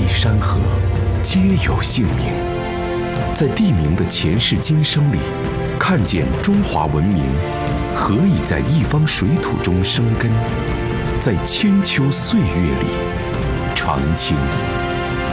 里山河皆有姓名，在地名的前世今生里，看见中华文明何以在一方水土中生根，在千秋岁月里长青。